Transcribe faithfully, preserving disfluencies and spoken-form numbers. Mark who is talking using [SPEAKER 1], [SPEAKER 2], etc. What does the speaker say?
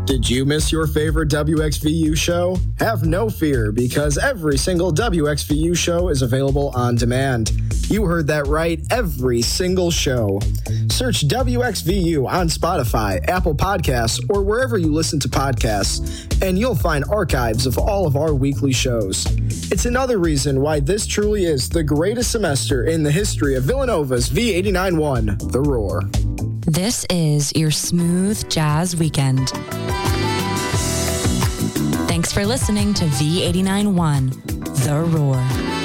[SPEAKER 1] Did you miss your favorite W X V U show? Have no fear, because every single W X V U show is available on demand. You heard that right, every single show. Search W X V U on Spotify, Apple Podcasts, or wherever you listen to podcasts, and you'll find archives of all of our weekly shows. It's another reason why this truly is the greatest semester in the history of Villanova's V eighty-nine point one, The Roar.
[SPEAKER 2] This is your smooth jazz weekend. Thanks for listening to V eighty-nine point one, The Roar.